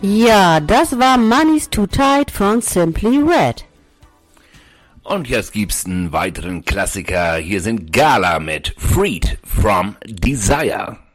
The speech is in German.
Ja, das war Money's Too Tight von Simply Red. Und jetzt gibt's einen weiteren Klassiker. Hier sind Gala mit Freed from Desire.